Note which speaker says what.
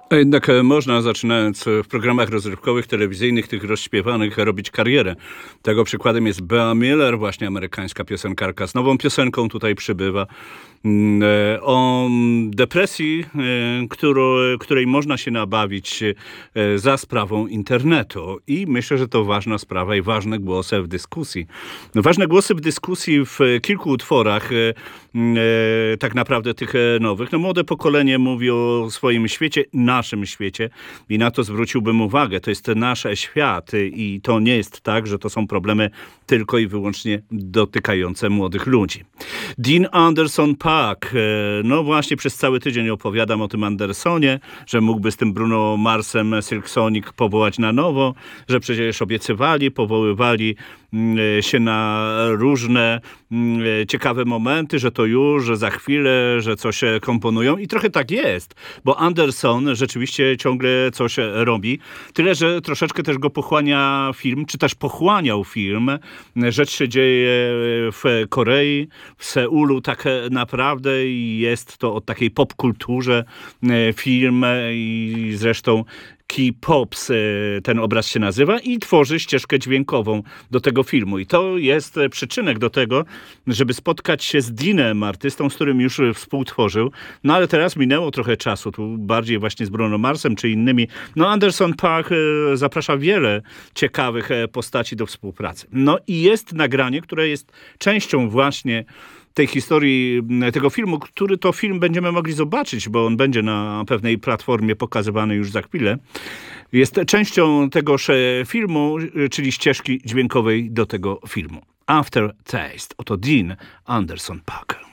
Speaker 1: A jednak można, zaczynając w programach rozrywkowych, telewizyjnych, tych rozśpiewanych, robić karierę. Tego przykładem jest Bea Miller, właśnie amerykańska piosenkarka. Z nową piosenką tutaj przybywa o depresji, której można się nabawić za sprawą internetu. I myślę, że to ważna sprawa i ważne głosy w dyskusji. Ważne głosy w dyskusji w kilku utworach, tak naprawdę tych nowych. No, młode pokolenie mówi o swoim świecie, naszym świecie i na to zwróciłbym uwagę. To jest nasz świat i to nie jest tak, że to są problemy tylko i wyłącznie dotykające młodych ludzi. Dean Anderson Paak. No właśnie przez cały tydzień opowiadam o tym Andersonie, że mógłby z tym Bruno Marsem Silk Sonic powołać na nowo, że przecież obiecywali, powoływali się na różne ciekawe momenty, że to już, że za chwilę, że coś komponują i trochę tak jest, bo Anderson rzeczywiście ciągle coś robi, tyle, że troszeczkę też go pochłania film, czy też pochłaniał film. Rzecz się dzieje w Korei, w Seulu tak naprawdę i jest to o takiej popkulturze film i zresztą K-Pops, ten obraz się nazywa i tworzy ścieżkę dźwiękową do tego filmu. I to jest przyczynek do tego, żeby spotkać się z Deanem, artystą, z którym już współtworzył. No ale teraz minęło trochę czasu, tu bardziej właśnie z Bruno Marsem czy innymi. No Anderson Paak zaprasza wiele ciekawych postaci do współpracy. No i jest nagranie, które jest częścią właśnie tej historii, tego filmu, który to film będziemy mogli zobaczyć, bo on będzie na pewnej platformie pokazywany już za chwilę. Jest częścią tegoż filmu, czyli ścieżki dźwiękowej do tego filmu. Aftertaste. Oto Dean Anderson Paak.